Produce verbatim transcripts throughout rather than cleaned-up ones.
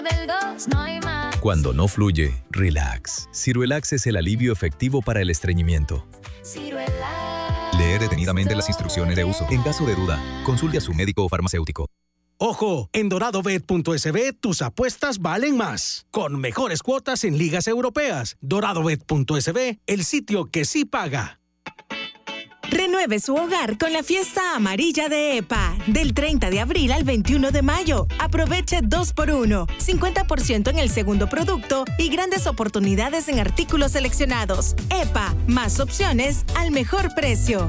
Del dos no hay más. Cuando no fluye, relax. Ciruelax es el alivio efectivo para el estreñimiento. Ciruelax. Leer detenidamente las instrucciones de uso. En caso de duda, consulte a su médico o farmacéutico. ¡Ojo! En doradobet punto es be tus apuestas valen más. Con mejores cuotas en ligas europeas. doradobet punto es be, el sitio que sí paga. Renueve su hogar con la fiesta amarilla de E P A. Del treinta de abril al veintiuno de mayo. Aproveche dos por uno, cincuenta por ciento en el segundo producto y grandes oportunidades en artículos seleccionados. E P A, más opciones al mejor precio.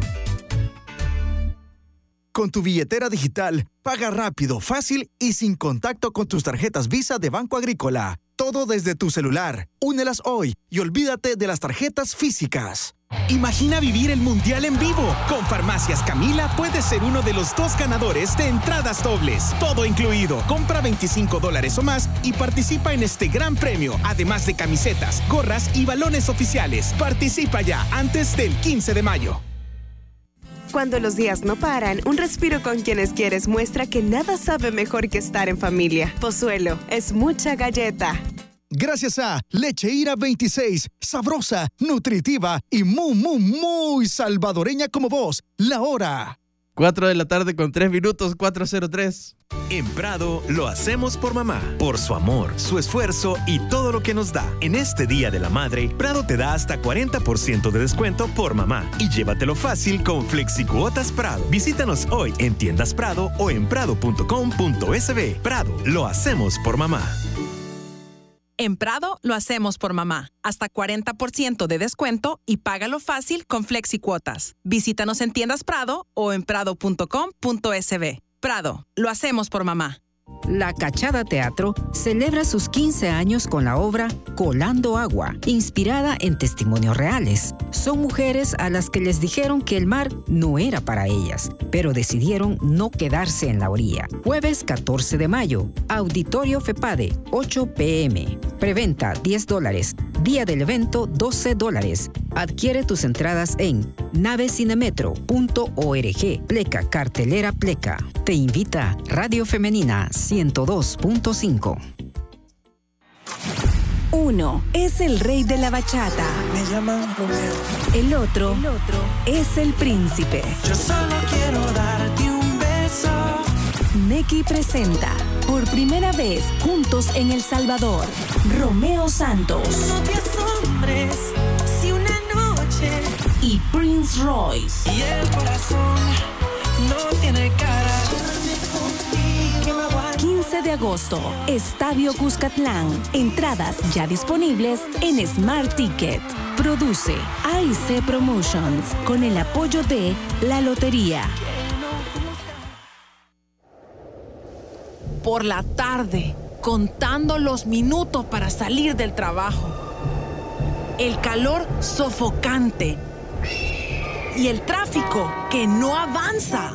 Con tu billetera digital, paga rápido, fácil y sin contacto con tus tarjetas Visa de Banco Agrícola. Todo desde tu celular. Únelas hoy y olvídate de las tarjetas físicas. Imagina vivir el Mundial en vivo. Con Farmacias Camila puedes ser uno de los dos ganadores de entradas dobles. Todo incluido. Compra veinticinco dólares o más y participa en este gran premio. Además de camisetas, gorras y balones oficiales. Participa ya antes del quince de mayo. Cuando los días no paran, un respiro con quienes quieres muestra que nada sabe mejor que estar en familia. Pozuelo es mucha galleta. Gracias a Leche Ira veintiséis, sabrosa, nutritiva y muy, muy, muy salvadoreña como vos. La hora. cuatro de la tarde con tres minutos, cuatro cero tres. En Prado lo hacemos por mamá, por su amor, su esfuerzo y todo lo que nos da. En este Día de la Madre, Prado te da hasta cuarenta por ciento de descuento por mamá. Y llévatelo fácil con FlexiCuotas Prado. Visítanos hoy en Tiendas Prado o en prado punto com punto es be. Prado, lo hacemos por mamá. En Prado lo hacemos por mamá. Hasta cuarenta por ciento de descuento y págalo fácil con FlexiCuotas. Visítanos en Tiendas Prado o en prado punto com punto es be. Prado, lo hacemos por mamá. La Cachada Teatro celebra sus quince años con la obra Colando Agua, inspirada en testimonios reales. Son mujeres a las que les dijeron que el mar no era para ellas, pero decidieron no quedarse en la orilla. Jueves catorce de mayo, Auditorio FEPADE, ocho pe eme. Preventa diez dólares, día del evento doce dólares. Adquiere tus entradas en navecinemetro punto org. Pleca, cartelera Pleca. Te invita Radio Femenina ciento dos punto cinco. Uno es el rey de la bachata. Me llaman Romeo. El otro, el otro es el príncipe. Yo solo quiero darte un beso. Nequi presenta por primera vez juntos en El Salvador, Romeo Santos. No te asombres si una noche y Prince Royce. Y el corazón no tiene cara. quince de agosto, Estadio Cuscatlán. Entradas ya disponibles en Smart Ticket. Produce A I C Promotions con el apoyo de La Lotería. Por la tarde, contando los minutos para salir del trabajo. El calor sofocante. Y el tráfico que no avanza.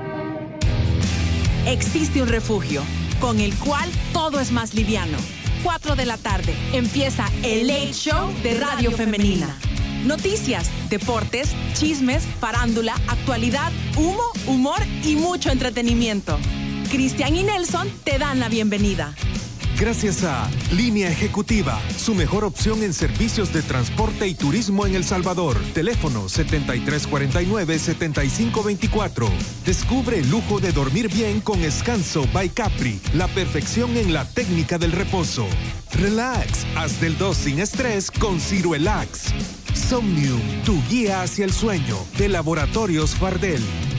Existe un refugio con el cual todo es más liviano. cuatro de la tarde empieza el Late Show de Radio Femenina. Noticias, deportes, chismes, farándula, actualidad, humo, humor y mucho entretenimiento. Cristian y Nelson te dan la bienvenida. Gracias a Línea Ejecutiva, su mejor opción en servicios de transporte y turismo en El Salvador. Teléfono setenta y tres cuarenta y nueve, setenta y cinco veinticuatro. Descubre el lujo de dormir bien con Descanso by Capri, la perfección en la técnica del reposo. Relax, haz del dos sin estrés con Ciruelax. Somnium, tu guía hacia el sueño, de Laboratorios Fardel.